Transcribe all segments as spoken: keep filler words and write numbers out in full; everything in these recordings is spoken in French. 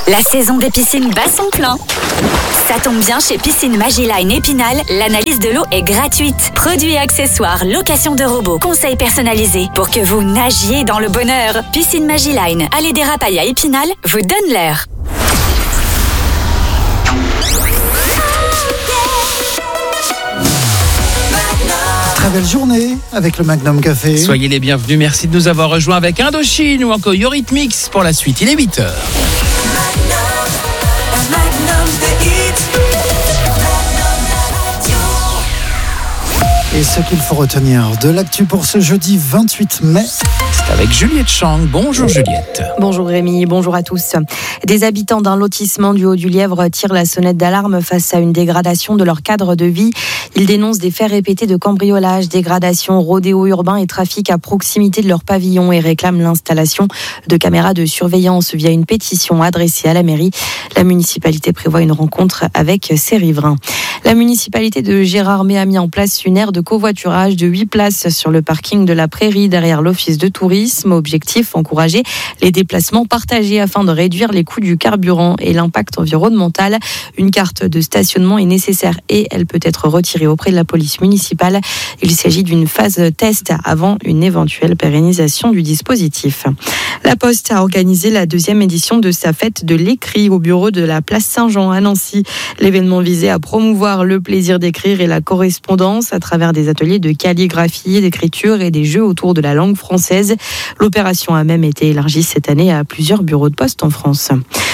La saison des piscines bat son plein. Ça tombe bien, chez Piscine Magiline Épinal, l'analyse de l'eau est gratuite. Produits et accessoires, location de robots, conseils personnalisés pour que vous nagiez dans le bonheur. Piscine Magiline, allée des Rapailles à Épinal, vous donne l'heure. Très belle journée avec le Magnum Café. Soyez les bienvenus, merci de nous avoir rejoints avec Indochine ou encore Eurythmics pour la suite. Il est huit heures. Et ce qu'il faut retenir de l'actu pour ce jeudi vingt-huit mai. C'est avec Juliette Chang. Bonjour Juliette. Bonjour Rémi, bonjour à tous. Des habitants d'un lotissement du Haut-du-Lièvre tirent la sonnette d'alarme face à une dégradation de leur cadre de vie. Ils dénoncent des faits répétés de cambriolage, dégradation, rodéo urbain et trafic à proximité de leur pavillon et réclament l'installation de caméras de surveillance via une pétition adressée à la mairie. La municipalité prévoit une rencontre avec ses riverains. La municipalité de Gérardmer a mis en place une aire de covoiturage de huit places sur le parking de la Prairie derrière l'office de tourisme. Objectif, encourager les déplacements partagés afin de réduire les coûts du carburant et l'impact environnemental. Une carte de stationnement est nécessaire et elle peut être retirée auprès de la police municipale. Il s'agit d'une phase test avant une éventuelle pérennisation du dispositif. La Poste a organisé la deuxième édition de sa fête de l'écrit au bureau de la place Saint-Jean à Nancy. L'événement visait à promouvoir le plaisir d'écrire et la correspondance à travers des ateliers de calligraphie, d'écriture et des jeux autour de la langue française. L'opération a même été élargie cette année à plusieurs bureaux de poste en France.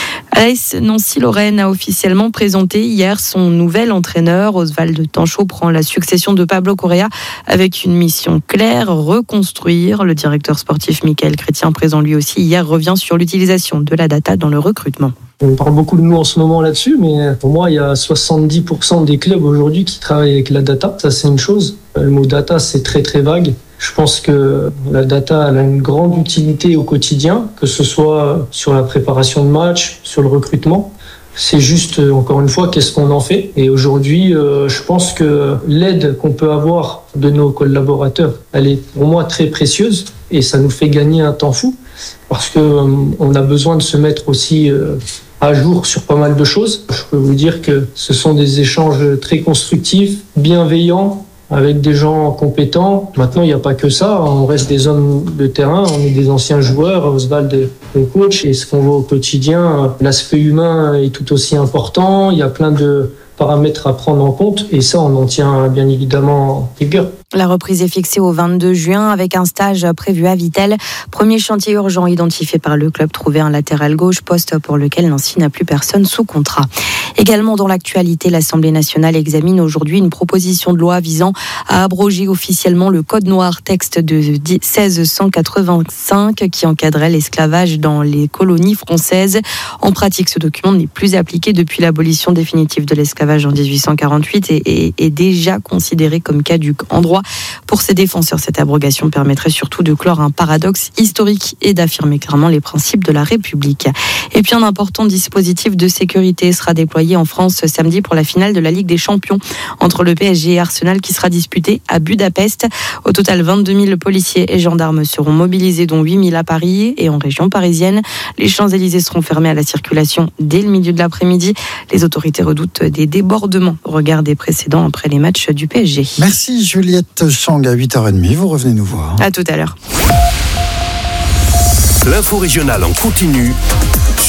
A S Nancy-Lorraine a officiellement présenté hier son nouvel entraîneur. Oswald Tanchot prend la succession de Pablo Correa avec une mission claire, reconstruire. Le directeur sportif Michael Chrétien, présent lui aussi hier, revient sur l'utilisation de la data dans le recrutement. On parle beaucoup de nous en ce moment là-dessus, mais pour moi, il y a soixante-dix pour cent des clubs aujourd'hui qui travaillent avec la data. Ça, c'est une chose. Le mot data, c'est très, très vague. Je pense que la data elle a une grande utilité au quotidien, que ce soit sur la préparation de matchs, sur le recrutement. C'est juste, encore une fois, qu'est-ce qu'on en fait. Et aujourd'hui, euh, je pense que l'aide qu'on peut avoir de nos collaborateurs, elle est pour moi très précieuse et ça nous fait gagner un temps fou parce que euh, on a besoin de se mettre aussi euh, à jour sur pas mal de choses. Je peux vous dire que ce sont des échanges très constructifs, bienveillants, avec des gens compétents. Maintenant, il n'y a pas que ça. On reste des hommes de terrain, on est des anciens joueurs. Oswald est le coach. Et ce qu'on voit au quotidien, l'aspect humain est tout aussi important. Il y a plein de paramètres à prendre en compte. Et ça, on en tient bien évidemment rigueur. La reprise est fixée au vingt-deux juin avec un stage prévu à Vittel. Premier chantier urgent identifié par le club, trouver un latéral gauche, poste pour lequel Nancy n'a plus personne sous contrat. Également dans l'actualité, l'Assemblée nationale examine aujourd'hui une proposition de loi visant à abroger officiellement le code noir, texte de seize cent quatre-vingt-cinq qui encadrait l'esclavage dans les colonies françaises. En pratique, ce document n'est plus appliqué depuis l'abolition définitive de l'esclavage en dix-huit cent quarante-huit et est déjà considéré comme caduc en droit. Pour ses défenseurs, cette abrogation permettrait surtout de clore un paradoxe historique et d'affirmer clairement les principes de la République. Et puis un important dispositif de sécurité sera déployé en France ce samedi pour la finale de la Ligue des Champions entre le P S G et Arsenal qui sera disputée à Budapest. Au total, vingt-deux mille policiers et gendarmes seront mobilisés, dont huit mille à Paris et en région parisienne. Les Champs-Élysées seront fermés à la circulation dès le milieu de l'après-midi. Les autorités redoutent des débordements au regard des précédents après les matchs du P S G. Merci Juliette Chang à huit heures trente. Vous revenez nous voir. À tout à l'heure. L'info régionale en continu